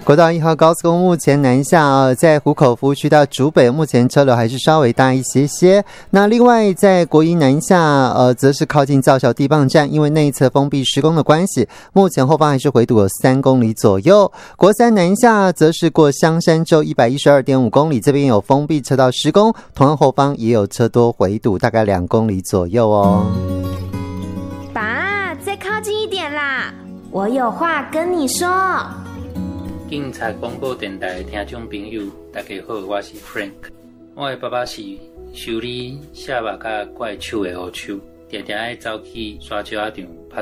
国道1号高速公路目前南下在湖口服务区到竹北，目前车流还是稍微大一些些。那另外在国一南下则是靠近造桥地磅站，因为内侧封闭施工的关系，目前后方还是回堵有3公里左右。国三南下则是过香山州 112.5 公里，这边有封闭车道施工，同样后方也有车多回堵，大概2公里左右哦。 爸，再靠近一点啦，我有话跟你说。 警察广播电台的听众朋友，大家好，我是 Frank。我的爸爸是修理下巴甲怪手的好手，常常爱走去沙石场